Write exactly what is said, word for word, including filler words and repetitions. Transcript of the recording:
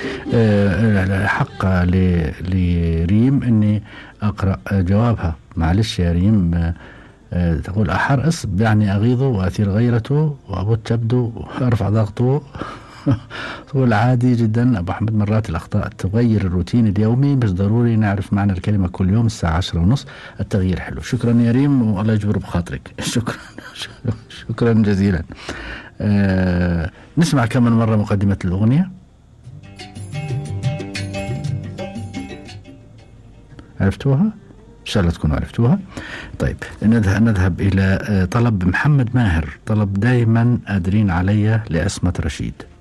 أه حق لريم أني أقرأ جوابها. معلش يا ريم. أه تقول أحرص يعني أغيظه وأثير غيرته وأبط كبده وأرفع ضغطه. تقول عادي جدا أبو أحمد، مرات الأخطاء تغير الروتين اليومي، بس ضروري نعرف معنى الكلمة كل يوم الساعة عشرة ونص. التغيير حلو. شكرا يا ريم والله يجبر بخاطرك. شكرا شكرا جزيلا. أه نسمع كمان مرة مقدمة الأغنية. عرفتوها؟ إن شاء الله تكونوا عرفتوها. طيب نذهب, نذهب إلى طلب محمد ماهر، طلب دايما قادرين عليا لأسمة رشيد.